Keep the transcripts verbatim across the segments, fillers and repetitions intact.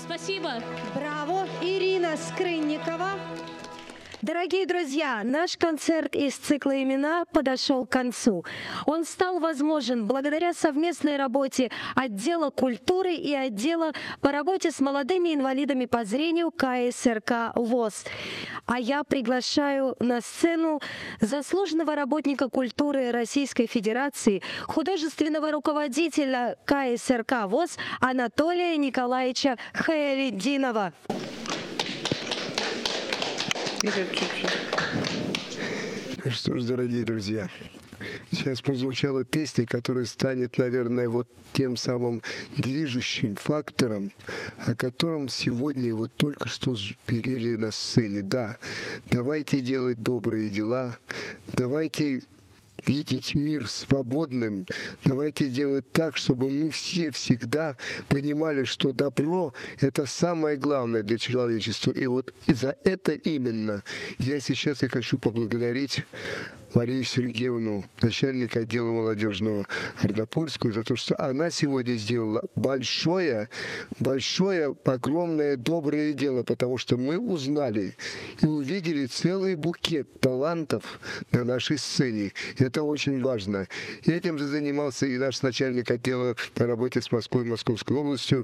Спасибо. Браво, Ирина Скрынникова. Дорогие друзья, наш концерт из цикла «Имена» подошел к концу. Он стал возможен благодаря совместной работе отдела культуры и отдела по работе с молодыми инвалидами по зрению ка эс эр ка ВОС. А я приглашаю на сцену заслуженного работника культуры Российской Федерации, художественного руководителя ка эс эр ка ВОС Анатолия Николаевича Хаялетдинова. Что ж, дорогие друзья, сейчас прозвучала песня, которая станет, наверное, вот тем самым движущим фактором, о котором сегодня вот только что пели на сцене. Да, давайте делать добрые дела, давайте видеть мир свободным. Давайте делать так, чтобы мы все всегда понимали, что добро – это самое главное для человечества. И вот за это именно я сейчас и хочу поблагодарить Марию Сергеевну, начальник отдела молодежного Ардапольскую, за то, что она сегодня сделала большое, большое, огромное, доброе дело, потому что мы узнали и увидели целый букет талантов на нашей сцене. Это очень важно. И этим же занимался и наш начальник отдела по работе с Москвой, Московской областью,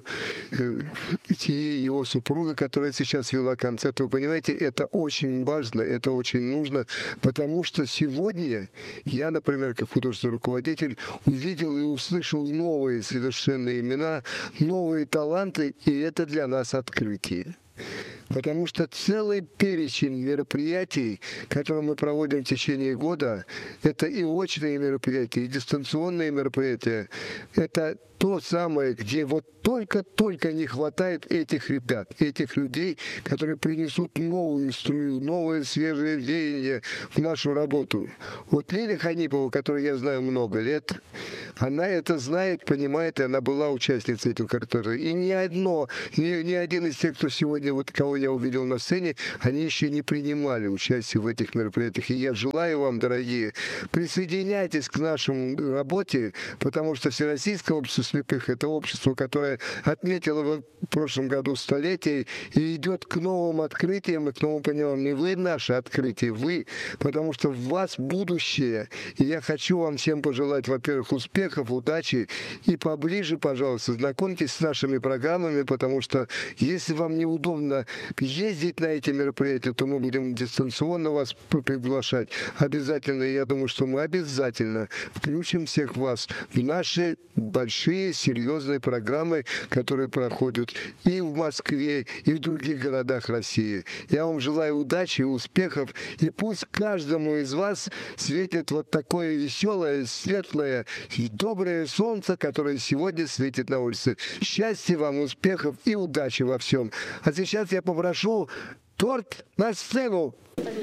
и его супруга, которая сейчас вела концерт. Вы понимаете, это очень важно, это очень нужно, потому что сегодня Сегодня я, например, как художественный руководитель, увидел и услышал новые совершенно имена, новые таланты, и это для нас открытие. Потому что целый перечень мероприятий, которые мы проводим в течение года, это и очные мероприятия, и дистанционные мероприятия. Это то самое, где вот только-только не хватает этих ребят, этих людей, которые принесут новую струю, новое свежее веяние в нашу работу. Вот Лиля Ханипова, которую я знаю много лет, она это знает, понимает, и она была участницей этого концерта. И ни одно, ни, ни один из тех, кто сегодня, вот кого я увидел на сцене, они еще не принимали участие в этих мероприятиях. И я желаю вам, дорогие, присоединяйтесь к нашей работе, потому что Всероссийское общество слепых – это общество, которое отметило в прошлом году столетие и идет к новым открытиям и к новым пониманиям. Не вы наше открытие, вы, потому что в вас будущее. И я хочу вам всем пожелать, во-первых, успехов, удачи и поближе, пожалуйста, знакомьтесь с нашими программами, потому что если вам неудобно ездить на эти мероприятия, то мы будем дистанционно вас приглашать. Обязательно, я думаю, что мы обязательно включим всех вас в наши большие, серьезные программы, которые проходят и в Москве, и в других городах России. Я вам желаю удачи, успехов, и пусть каждому из вас светит вот такое веселое, светлое и доброе солнце, которое сегодня светит на улице. Счастья вам, успехов и удачи во всем. А сейчас я попрошу торт на сцену.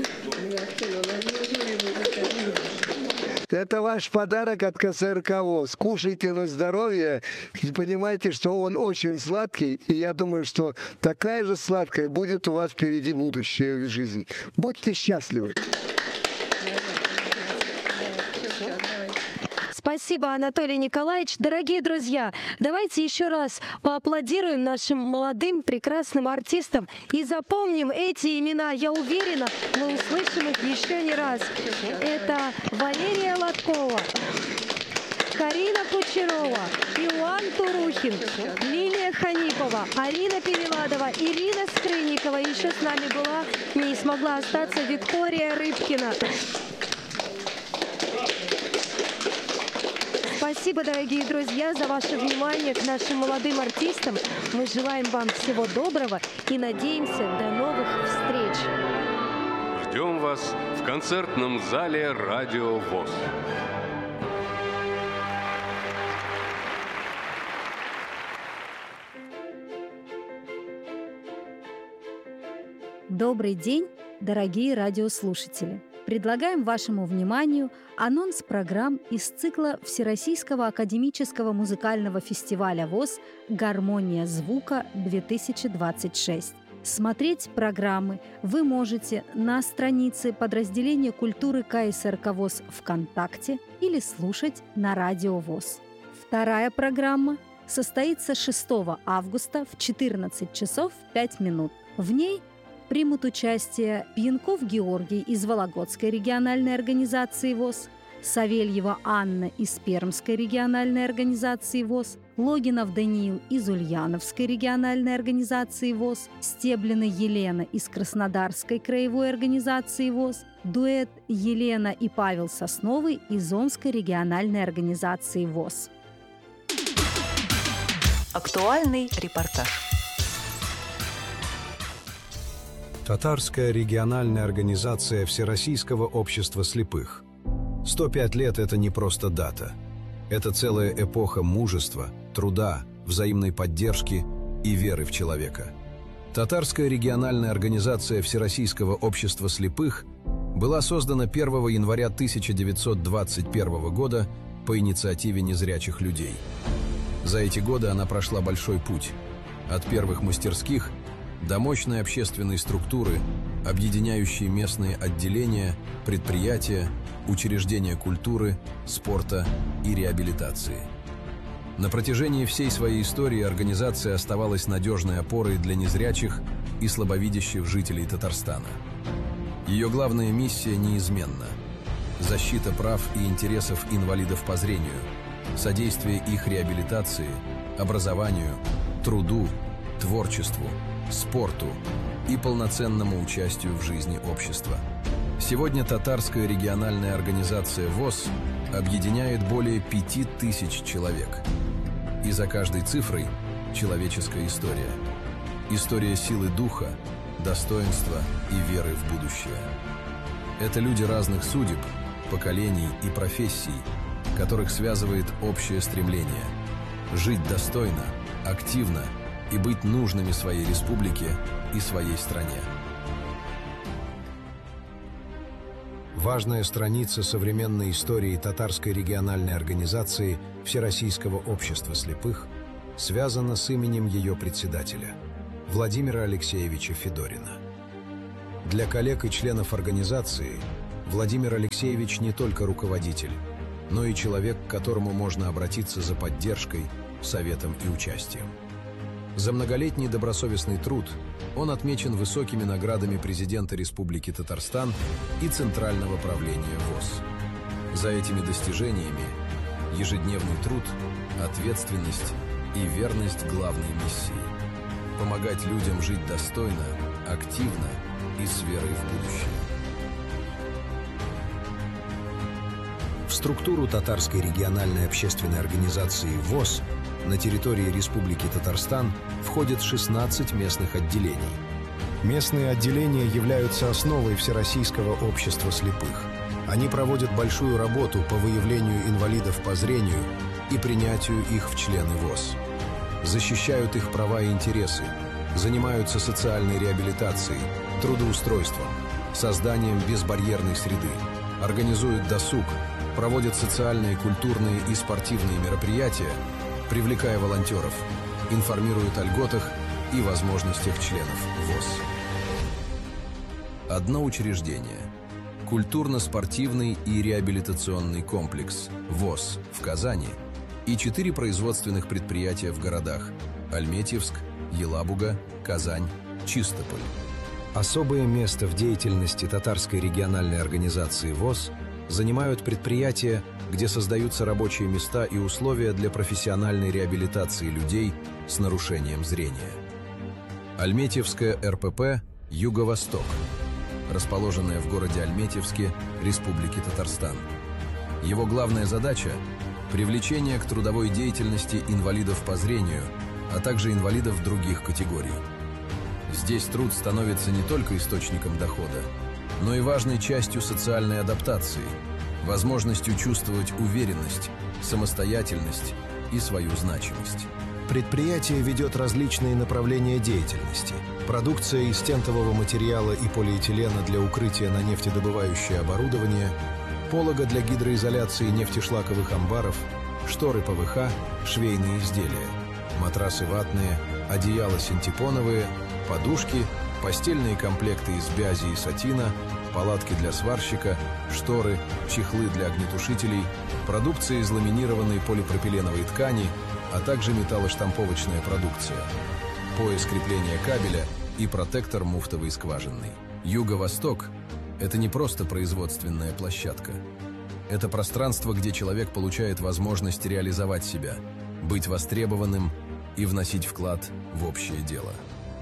Это ваш подарок от ка эс эр ка ВОС. Кушайте на здоровье. И понимаете, что он очень сладкий. И я думаю, что такая же сладкая будет у вас впереди будущая жизнь. Будьте счастливы. Спасибо, Анатолий Николаевич. Дорогие друзья, давайте еще раз поаплодируем нашим молодым, прекрасным артистам и запомним эти имена. Я уверена, мы услышим их еще не раз. Это Валерия Лоткова, Карина Кучерова, Иоанн Турухин, Лилия Ханипова, Арина Переладова, Ирина Скрынникова. Еще с нами была, не смогла остаться, Виктория Рыбкина. Спасибо, дорогие друзья, за ваше внимание к нашим молодым артистам. Мы желаем вам всего доброго и надеемся до новых встреч. Ждем вас в концертном зале «Радио ВОС». Добрый день, дорогие радиослушатели! Предлагаем вашему вниманию анонс программ из цикла Всероссийского академического музыкального фестиваля ВОС «Гармония звука-две тысячи двадцать шесть». Смотреть программы вы можете на странице подразделения культуры ка эс эр ка ВОС ВКонтакте или слушать на Радио ВОС. Вторая программа состоится шестого августа в четырнадцать часов пять минут. В ней примут участие Пьянков Георгий из Вологодской региональной организации ВОС, Савельева Анна из Пермской региональной организации ВОС, Логинов Даниил из Ульяновской региональной организации ВОС, Стеблина Елена из Краснодарской краевой организации ВОС, дуэт Елена и Павел Сосновый из Омской региональной организации ВОС. Актуальный репортаж. Татарская региональная организация Всероссийского общества слепых. сто пять лет – это не просто дата. Это целая эпоха мужества, труда, взаимной поддержки и веры в человека. Татарская региональная организация Всероссийского общества слепых была создана первого января тысяча девятьсот двадцать первого года по инициативе незрячих людей. За эти годы она прошла большой путь – от первых мастерских до мощной общественной структуры, объединяющей местные отделения, предприятия, учреждения культуры, спорта и реабилитации. На протяжении всей своей истории организация оставалась надежной опорой для незрячих и слабовидящих жителей Татарстана. Ее главная миссия неизменна – защита прав и интересов инвалидов по зрению, содействие их реабилитации, образованию, труду, творчеству, спорту и полноценному участию в жизни общества. Сегодня Татарская региональная организация ВОС объединяет более пяти тысяч человек. И за каждой цифрой – человеческая история. История силы духа, достоинства и веры в будущее. Это люди разных судеб, поколений и профессий, которых связывает общее стремление – жить достойно, активно и быть нужными своей республике и своей стране. Важная страница современной истории Татарской региональной организации Всероссийского общества слепых связана с именем ее председателя – Владимира Алексеевича Федорина. Для коллег и членов организации Владимир Алексеевич не только руководитель, но и человек, к которому можно обратиться за поддержкой, советом и участием. За многолетний добросовестный труд он отмечен высокими наградами президента Республики Татарстан и Центрального правления ВОС. За этими достижениями ежедневный труд, ответственность и верность главной миссии – помогать людям жить достойно, активно и с верой в будущее. В структуру Татарской региональной общественной организации ВОС на территории Республики Татарстан входит шестнадцать местных отделений. Местные отделения являются основой Всероссийского общества слепых. Они проводят большую работу по выявлению инвалидов по зрению и принятию их в члены ВОС. Защищают их права и интересы, занимаются социальной реабилитацией, трудоустройством, созданием безбарьерной среды, организуют досуг, проводят социальные, культурные и спортивные мероприятия, привлекая волонтеров, информируют о льготах и возможностях членов ВОС. Одно учреждение – культурно-спортивный и реабилитационный комплекс ВОС в Казани и четыре производственных предприятия в городах – Альметьевск, Елабуга, Казань, Чистополь. Особое место в деятельности Татарской региональной организации ВОС занимают предприятия, где создаются рабочие места и условия для профессиональной реабилитации людей с нарушением зрения. Альметьевская эр пэ пэ «Юго-Восток», расположенная в городе Альметьевске, Республики Татарстан. Его главная задача – привлечение к трудовой деятельности инвалидов по зрению, а также инвалидов других категорий. Здесь труд становится не только источником дохода, но и важной частью социальной адаптации, возможностью чувствовать уверенность, самостоятельность и свою значимость. Предприятие ведет различные направления деятельности. Продукция из стентового материала и полиэтилена для укрытия на нефтедобывающее оборудование, полога для гидроизоляции нефтешлаковых амбаров, шторы пэ вэ ха, швейные изделия, матрасы ватные, одеяла синтепоновые, подушки, постельные комплекты из бязи и сатина, палатки для сварщика, шторы, чехлы для огнетушителей, продукция из ламинированной полипропиленовой ткани а также металлоштамповочная продукция, пояс крепления кабеля и протектор муфтовой скважинной. Юго-Восток – это не просто производственная площадка. Это пространство, где человек получает возможность реализовать себя, быть востребованным и вносить вклад в общее дело.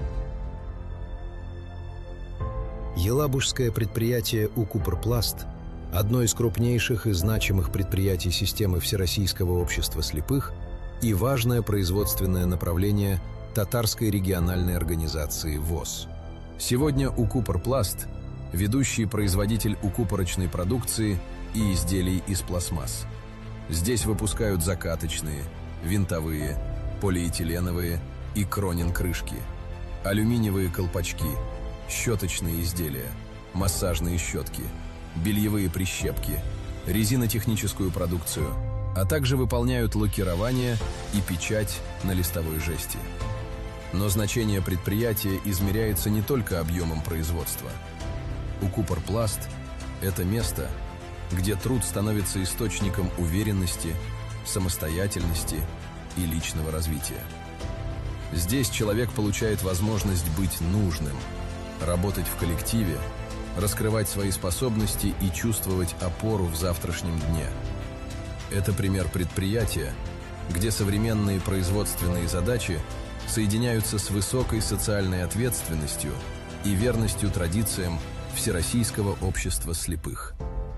Елабужское предприятие «Укупорпласт» – одно из крупнейших и значимых предприятий системы Всероссийского общества слепых и важное производственное направление Татарской региональной организации ВОС. Сегодня «Укупорпласт» – ведущий производитель укупорочной продукции и изделий из пластмасс. Здесь выпускают закаточные, винтовые, полиэтиленовые и кронин-крышки, алюминиевые колпачки, щеточные изделия, массажные щетки, бельевые прищепки, резинотехническую продукцию, а также выполняют лакирование и печать на листовой жести. Но значение предприятия измеряется не только объемом производства. «Укупорпласт» – это место, где труд становится источником уверенности, самостоятельности и личного развития. Здесь человек получает возможность быть нужным, работать в коллективе, раскрывать свои способности и чувствовать опору в завтрашнем дне. Это пример предприятия, где современные производственные задачи соединяются с высокой социальной ответственностью и верностью традициям Всероссийского общества слепых.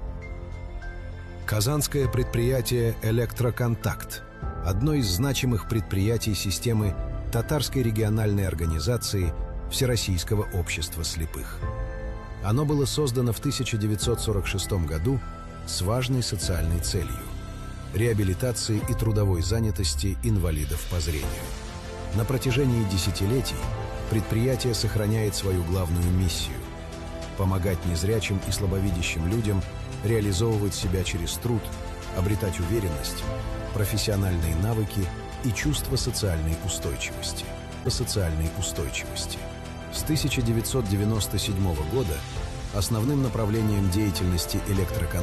Казанское предприятие «Электроконтакт» – одно из значимых предприятий системы Татарской региональной организации Всероссийского общества слепых. Оно было создано в тысяча девятьсот сорок шестом году с важной социальной целью – реабилитации и трудовой занятости инвалидов по зрению. На протяжении десятилетий предприятие сохраняет свою главную миссию – помогать незрячим и слабовидящим людям реализовывать себя через труд, обретать уверенность, профессиональные навыки и чувство социальной устойчивости. Социальной устойчивости. С тысяча девятьсот девяносто седьмого года основным направлением деятельности электроконтакта